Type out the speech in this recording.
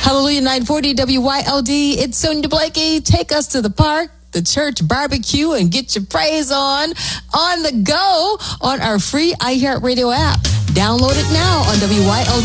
Hallelujah 940 WYLD. It's Sonia Blakey. Take us to the park, the church barbecue, and get your praise on the go on our free iHeartRadio app. Download it now on WYLD.